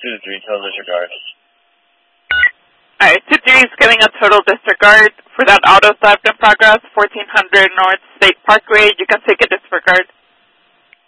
2-3, total disregard. Alright, 2-3 is getting a total disregard for that auto theft in progress, 1400 North State Parkway. You can take a disregard.